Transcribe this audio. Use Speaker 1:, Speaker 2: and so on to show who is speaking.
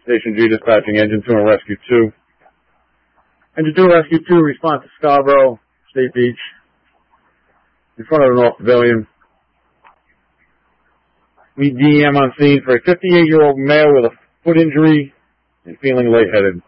Speaker 1: Station G dispatching Engine 2 and Rescue 2. Engine 2 and Rescue 2 respond to Scarborough, State Beach, in front of the North Pavilion. We DM on scene for a 58-year-old male with a foot injury and feeling lightheaded.